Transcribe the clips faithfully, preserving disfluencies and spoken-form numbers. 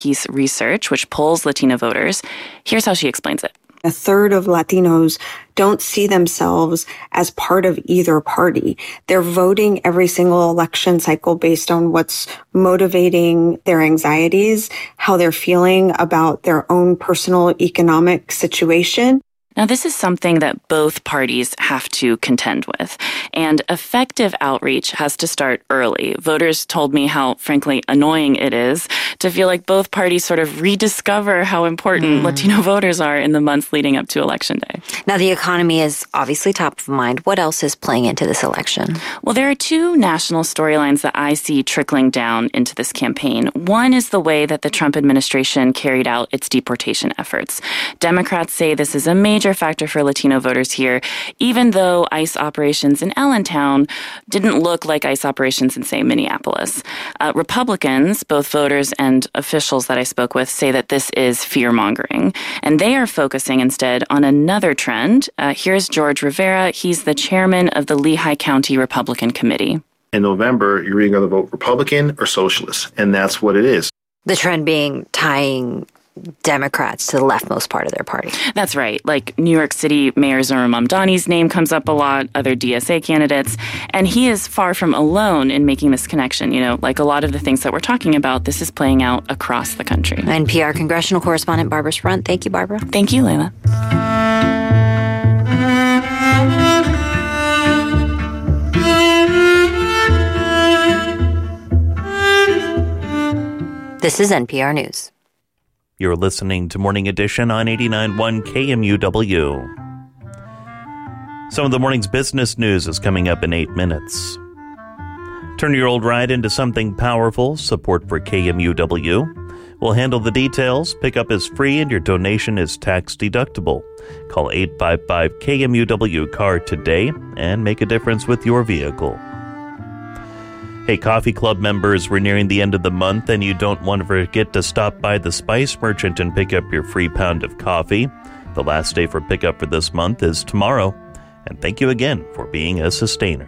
Keith's research, which polls Latino voters. Here's how she explains it. A third of Latinos don't see themselves as part of either party. They're voting every single election cycle based on what's motivating their anxieties, how they're feeling about their own personal economic situation. Now, this is something that both parties have to contend with, and effective outreach has to start early. Voters told me how, frankly, annoying it is to feel like both parties sort of rediscover how important mm. Latino voters are in the months leading up to Election Day. Now, the economy is obviously top of mind. What else is playing into this election? Well, there are two national storylines that I see trickling down into this campaign. One is the way that the Trump administration carried out its deportation efforts. Democrats say this is a major factor for Latino voters here, even though ICE operations in Allentown didn't look like ICE operations in, say, Minneapolis. Uh, Republicans, both voters and officials that I spoke with, say that this is fear-mongering, and they are focusing instead on another trend. Uh, here's George Rivera. He's the chairman of the Lehigh County Republican Committee. In November, you're either going to vote Republican or Socialist, and that's what it is. The trend being tying Democrats to the leftmost part of their party. That's right. Like New York City Mayor Zohran Mamdani's name comes up a lot, other D S A candidates, and he is far from alone in making this connection. You know, like a lot of the things that we're talking about, this is playing out across the country. N P R congressional correspondent Barbara Sprunt. Thank you, Barbara. Thank you, Layla. This is N P R News. You're listening to Morning Edition on eighty-nine point one K M U W. Some of the morning's business news is coming up in eight minutes. Turn your old ride into something powerful. Support for K M U W. We'll handle the details. Pickup is free and your donation is tax deductible. Call eight five five K M U W C A R today and make a difference with your vehicle. Hey, Coffee Club members, we're nearing the end of the month and you don't want to forget to stop by the Spice Merchant and pick up your free pound of coffee. The last day for pickup for this month is tomorrow. And thank you again for being a sustainer.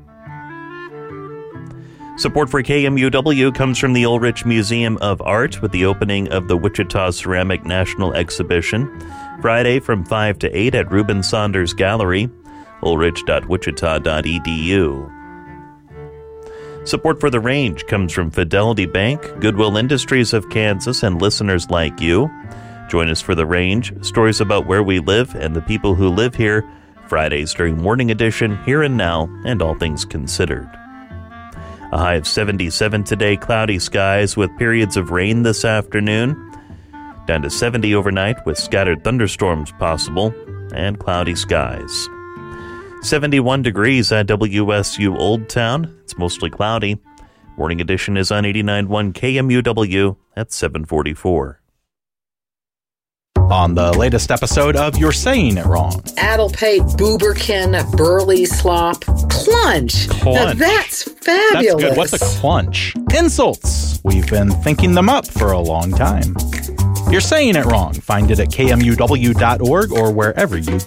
Support for K M U W comes from the Ulrich Museum of Art with the opening of the Wichita Ceramic National Exhibition Friday from five to eight at Reuben Saunders Gallery, ulrich dot wichita dot e d u. Support for The Range comes from Fidelity Bank, Goodwill Industries of Kansas, and listeners like you. Join us for The Range, stories about where we live and the people who live here, Fridays during Morning Edition, Here and Now, and All Things Considered. A high of seventy-seven today, cloudy skies with periods of rain this afternoon. Down to seventy overnight with scattered thunderstorms possible, and cloudy skies. seventy-one degrees at W S U Old Town. It's mostly cloudy. Morning Edition is on eighty-nine point one K M U W at seven forty-four. On the latest episode of You're Saying It Wrong. Addlepate, Booberkin, Burley Slop, Clunch. Clunch. Now that's fabulous. That's good. What's a clunch? Insults. We've been thinking them up for a long time. You're Saying It Wrong. Find it at K M U W dot org or wherever you